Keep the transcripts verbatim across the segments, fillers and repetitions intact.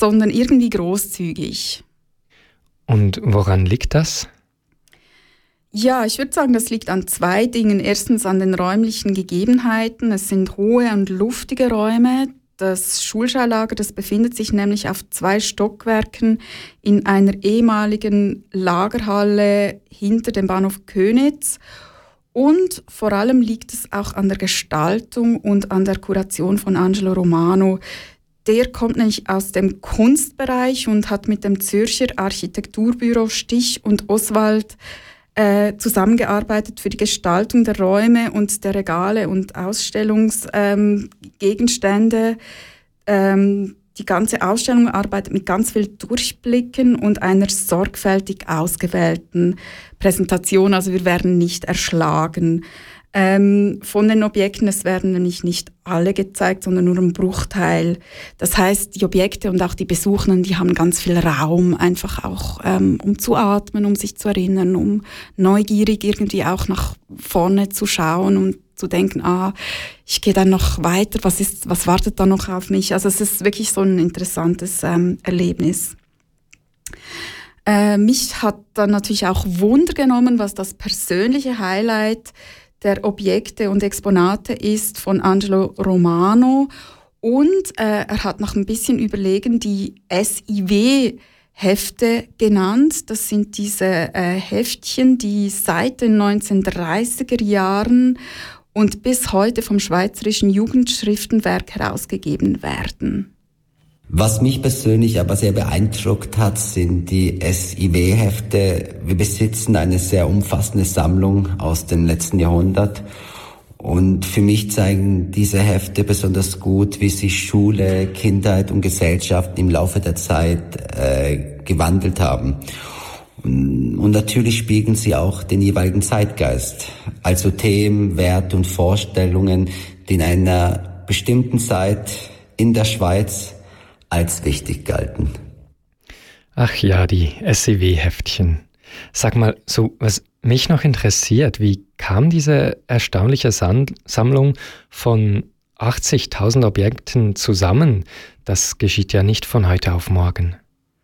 sondern irgendwie großzügig. Und woran liegt das? Ja, ich würde sagen, das liegt an zwei Dingen. Erstens an den räumlichen Gegebenheiten. Es sind hohe und luftige Räume. Das Schulschaulager, das befindet sich nämlich auf zwei Stockwerken in einer ehemaligen Lagerhalle hinter dem Bahnhof Köniz. Und vor allem liegt es auch an der Gestaltung und an der Kuration von Angelo Romano. Der kommt nämlich aus dem Kunstbereich und hat mit dem Zürcher Architekturbüro Stich und Oswald Äh, zusammengearbeitet für die Gestaltung der Räume und der Regale und Ausstellungsgegenstände. Ähm, ähm, die ganze Ausstellung arbeitet mit ganz viel Durchblicken und einer sorgfältig ausgewählten Präsentation. Also wir werden nicht erschlagen ähm, von den Objekten. Es werden nämlich nicht alle gezeigt, sondern nur ein Bruchteil. Das heißt, die Objekte und auch die Besuchenden, die haben ganz viel Raum, einfach auch ähm, um zu atmen, um sich zu erinnern, um neugierig irgendwie auch nach vorne zu schauen und zu denken, ah, ich gehe dann noch weiter, was ist, was wartet da noch auf mich? Also es ist wirklich so ein interessantes ähm, Erlebnis. Äh, mich hat dann natürlich auch Wunder genommen, was das persönliche Highlight der Objekte und Exponate ist von Angelo Romano. Und äh, er hat nach ein bisschen Überlegen die S I W-Hefte genannt. Das sind diese äh, Heftchen, die seit den neunzehnhundertdreißiger Jahren und bis heute vom Schweizerischen Jugendschriftenwerk herausgegeben werden. Was mich persönlich aber sehr beeindruckt hat, sind die S I W-Hefte. Wir besitzen eine sehr umfassende Sammlung aus dem letzten Jahrhundert. Und für mich zeigen diese Hefte besonders gut, wie sich Schule, Kindheit und Gesellschaft im Laufe der Zeit äh, gewandelt haben. Und, und natürlich spiegeln sie auch den jeweiligen Zeitgeist. Also Themen, Werte und Vorstellungen, die in einer bestimmten Zeit in der Schweiz als wichtig galten. Ach ja, die S I W-Heftchen. Sag mal, so was mich noch interessiert, wie kam diese erstaunliche Sand- Sammlung von achtzigtausend Objekten zusammen? Das geschieht ja nicht von heute auf morgen.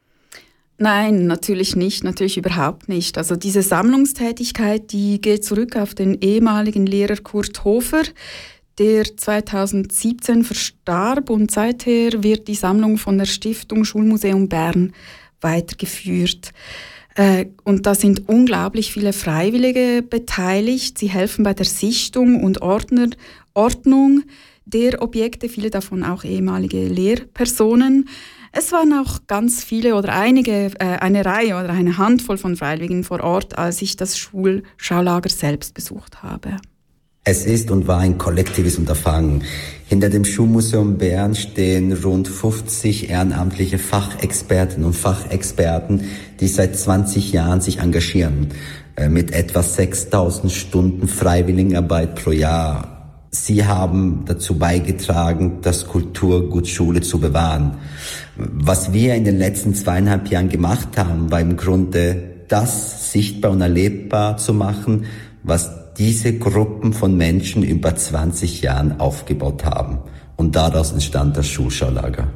Nein, natürlich nicht, natürlich überhaupt nicht. Also diese Sammlungstätigkeit, die geht zurück auf den ehemaligen Lehrer Kurt Hofer, der zweitausendsiebzehn verstarb, und seither wird die Sammlung von der Stiftung Schulmuseum Bern weitergeführt. Äh, und da sind unglaublich viele Freiwillige beteiligt. Sie helfen bei der Sichtung und Ordner, Ordnung der Objekte, viele davon auch ehemalige Lehrpersonen. Es waren auch ganz viele oder einige, äh, eine Reihe oder eine Handvoll von Freiwilligen vor Ort, als ich das Schulschaulager selbst besucht habe. Es ist und war ein kollektives Unterfangen. Hinter dem Schulmuseum Bern stehen rund fünfzig ehrenamtliche Fachexpertinnen und Fachexperten, die seit zwanzig Jahren sich engagieren, mit etwa sechstausend Stunden Freiwilligenarbeit pro Jahr. Sie haben dazu beigetragen, das Kulturgut Schule zu bewahren. Was wir in den letzten zweieinhalb Jahren gemacht haben, war im Grunde das sichtbar und erlebbar zu machen, was diese Gruppen von Menschen über zwanzig Jahren aufgebaut haben. Und daraus entstand das Schulschaulager.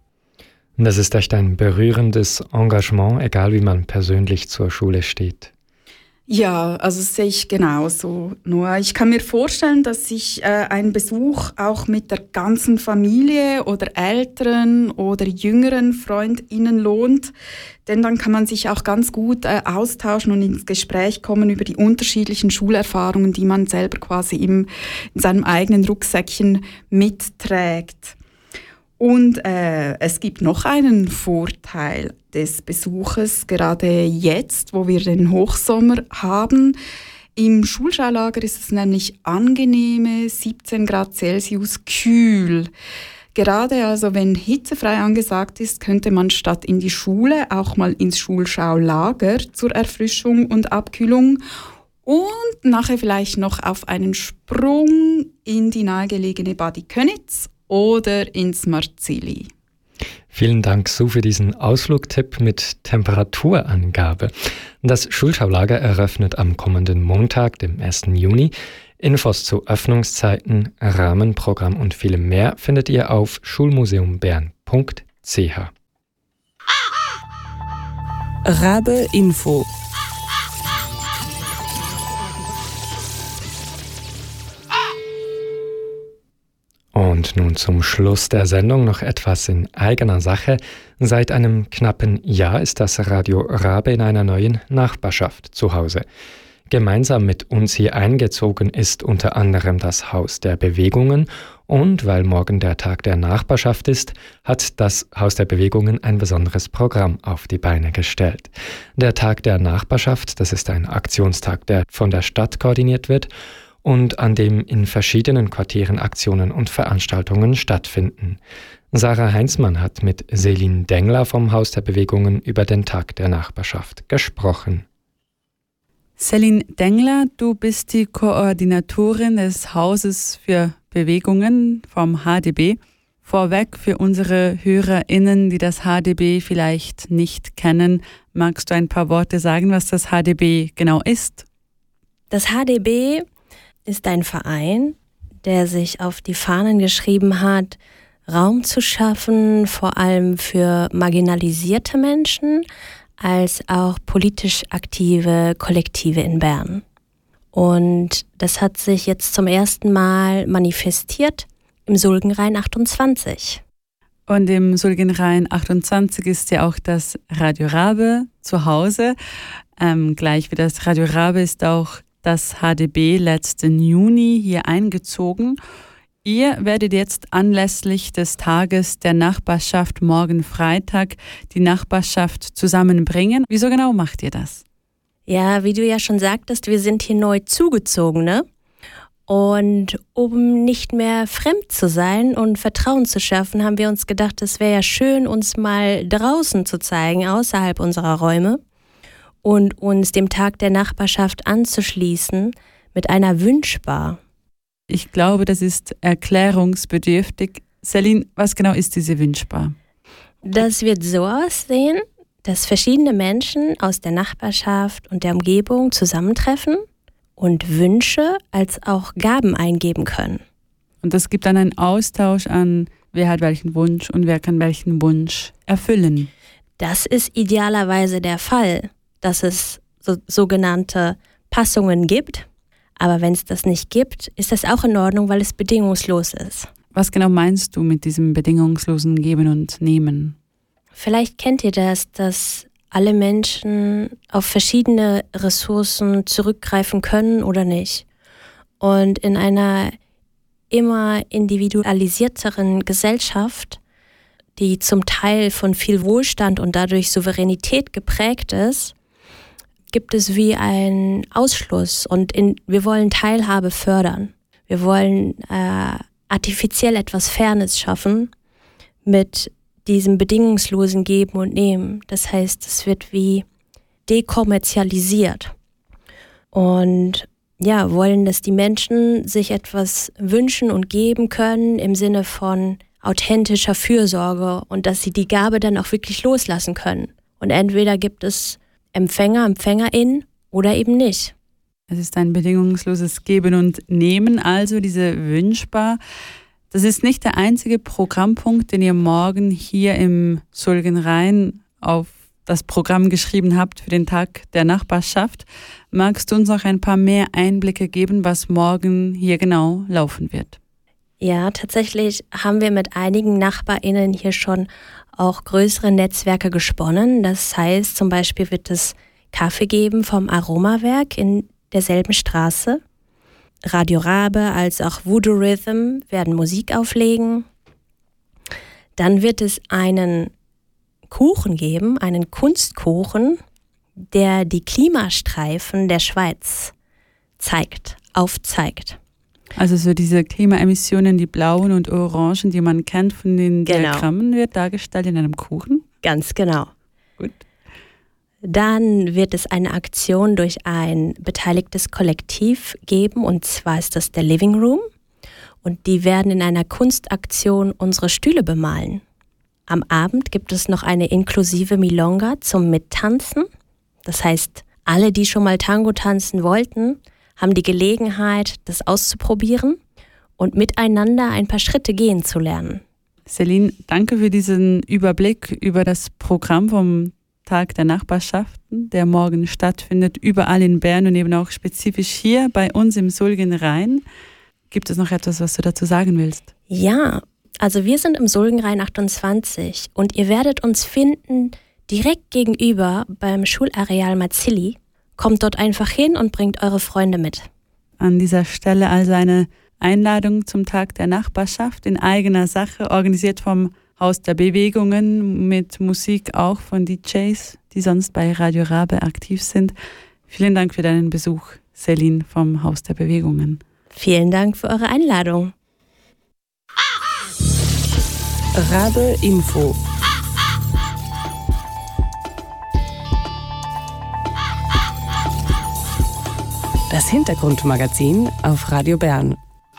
Das ist echt ein berührendes Engagement, egal wie man persönlich zur Schule steht. Ja, also das sehe ich genauso. Nur ich kann mir vorstellen, dass sich äh, ein Besuch auch mit der ganzen Familie oder älteren oder jüngeren FreundInnen lohnt. Denn dann kann man sich auch ganz gut äh, austauschen und ins Gespräch kommen über die unterschiedlichen Schulerfahrungen, die man selber quasi im, in seinem eigenen Rucksäckchen mitträgt. Und äh, es gibt noch einen Vorteil des Besuches, gerade jetzt, wo wir den Hochsommer haben. Im Schulschaulager ist es nämlich angenehme siebzehn Grad Celsius kühl. Gerade also, wenn hitzefrei angesagt ist, könnte man statt in die Schule auch mal ins Schulschaulager zur Erfrischung und Abkühlung und nachher vielleicht noch auf einen Sprung in die nahegelegene Badi Köniz oder ins Marzili. Vielen Dank, Sue, für diesen Ausflugtipp mit Temperaturangabe. Das Schulschaulager eröffnet am kommenden Montag, dem ersten Juni. Infos zu Öffnungszeiten, Rahmenprogramm und vielem mehr findet ihr auf schulmuseumbern punkt c h. Rabe Info. Und nun zum Schluss der Sendung noch etwas in eigener Sache. Seit einem knappen Jahr ist das Radio Rabe in einer neuen Nachbarschaft zu Hause. Gemeinsam mit uns hier eingezogen ist unter anderem das Haus der Bewegungen und weil morgen der Tag der Nachbarschaft ist, hat das Haus der Bewegungen ein besonderes Programm auf die Beine gestellt. Der Tag der Nachbarschaft, das ist ein Aktionstag, der von der Stadt koordiniert wird und an dem in verschiedenen Quartieren Aktionen und Veranstaltungen stattfinden. Sarah Heinzmann hat mit Selin Dengler vom Haus der Bewegungen über den Tag der Nachbarschaft gesprochen. Selin Dengler, du bist die Koordinatorin des Hauses für Bewegungen vom H D B. Vorweg für unsere HörerInnen, die das H D B vielleicht nicht kennen, magst du ein paar Worte sagen, was das H D B genau ist? Das H D B ist ein Verein, der sich auf die Fahnen geschrieben hat, Raum zu schaffen, vor allem für marginalisierte Menschen, als auch politisch aktive Kollektive in Bern. Und das hat sich jetzt zum ersten Mal manifestiert im Sulgenrain achtundzwanzig. Und im Sulgenrain achtundzwanzig ist ja auch das Radio Rabe zu Hause. Ähm, gleich wie das Radio Rabe ist auch das H D B letzten Juni hier eingezogen. Ihr werdet jetzt anlässlich des Tages der Nachbarschaft morgen Freitag die Nachbarschaft zusammenbringen. Wieso genau macht ihr das? Ja, wie du ja schon sagtest, wir sind hier neu Zugezogene. Und um nicht mehr fremd zu sein und Vertrauen zu schaffen, haben wir uns gedacht, es wäre ja schön, uns mal draußen zu zeigen, außerhalb unserer Räume. Und uns dem Tag der Nachbarschaft anzuschließen mit einer Wünschbar. Ich glaube, das ist erklärungsbedürftig. Selin, was genau ist diese Wünschbar? Das wird so aussehen, dass verschiedene Menschen aus der Nachbarschaft und der Umgebung zusammentreffen und Wünsche als auch Gaben eingeben können. Und es gibt dann einen Austausch an, wer hat welchen Wunsch und wer kann welchen Wunsch erfüllen. Das ist idealerweise der Fall, dass es so, sogenannte Passungen gibt. Aber wenn es das nicht gibt, ist das auch in Ordnung, weil es bedingungslos ist. Was genau meinst du mit diesem bedingungslosen Geben und Nehmen? Vielleicht kennt ihr das, dass alle Menschen auf verschiedene Ressourcen zurückgreifen können oder nicht. Und in einer immer individualisierteren Gesellschaft, die zum Teil von viel Wohlstand und dadurch Souveränität geprägt ist, gibt es wie einen Ausschluss und in, wir wollen Teilhabe fördern. Wir wollen äh, artifiziell etwas Fairness schaffen mit diesem bedingungslosen Geben und Nehmen. Das heißt, es wird wie dekommerzialisiert. Und ja, wollen, dass die Menschen sich etwas wünschen und geben können im Sinne von authentischer Fürsorge und dass sie die Gabe dann auch wirklich loslassen können. Und entweder gibt es Empfänger, EmpfängerInnen oder eben nicht. Es ist ein bedingungsloses Geben und Nehmen, also diese Wünschbar. Das ist nicht der einzige Programmpunkt, den ihr morgen hier im Sulgenrain auf das Programm geschrieben habt für den Tag der Nachbarschaft. Magst du uns noch ein paar mehr Einblicke geben, was morgen hier genau laufen wird? Ja, tatsächlich haben wir mit einigen NachbarInnen hier schon auch größere Netzwerke gesponnen. Das heißt, zum Beispiel wird es Kaffee geben vom Aromawerk in derselben Straße. Radio Rabe als auch Voodoo Rhythm werden Musik auflegen. Dann wird es einen Kuchen geben, einen Kunstkuchen, der die Klimastreifen der Schweiz zeigt, aufzeigt. Also so diese Klimaemissionen, die blauen und orangen, die man kennt von den genau. Diagrammen, wird dargestellt in einem Kuchen? Ganz genau. Gut. Dann wird es eine Aktion durch ein beteiligtes Kollektiv geben, und zwar ist das der Living Room. Und die werden in einer Kunstaktion unsere Stühle bemalen. Am Abend gibt es noch eine inklusive Milonga zum Mittanzen. Das heißt, alle, die schon mal Tango tanzen wollten, haben die Gelegenheit, das auszuprobieren und miteinander ein paar Schritte gehen zu lernen. Selin, danke für diesen Überblick über das Programm vom Tag der Nachbarschaften, der morgen stattfindet, überall in Bern und eben auch spezifisch hier bei uns im Sulgenrain. Gibt es noch etwas, was du dazu sagen willst? Ja, also wir sind im Sulgenrain achtundzwanzig und ihr werdet uns finden direkt gegenüber beim Schulareal Marzilli. Kommt dort einfach hin und bringt eure Freunde mit. An dieser Stelle also eine Einladung zum Tag der Nachbarschaft in eigener Sache, organisiert vom Haus der Bewegungen mit Musik auch von D Js, die sonst bei Radio Rabe aktiv sind. Vielen Dank für deinen Besuch, Celine vom Haus der Bewegungen. Vielen Dank für eure Einladung. Rabe Info. Das Hintergrundmagazin auf Radio Bern.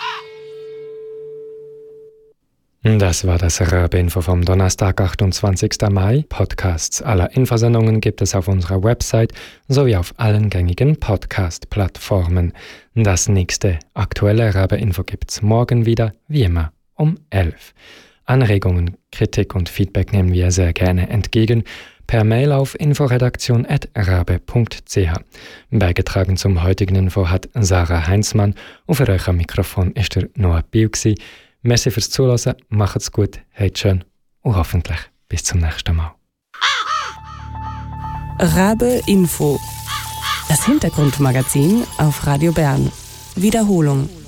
Das war das Rabe-Info vom Donnerstag, achtundzwanzigsten Mai. Podcasts aller Infosendungen gibt es auf unserer Website sowie auf allen gängigen Podcast-Plattformen. Das nächste aktuelle Rabe-Info gibt's morgen wieder, wie immer, um elf. Anregungen, Kritik und Feedback nehmen wir sehr gerne entgegen. Per Mail auf inforedaktion at rabe punkt c h. Beigetragen zum heutigen Info hat Sarah Heinzmann und für euch am Mikrofon ist der Noah Biel gsi. Merci fürs Zuhören, macht's gut, habt schön und hoffentlich bis zum nächsten Mal. Rabe Info. Das Hintergrundmagazin auf Radio Bern. Wiederholung.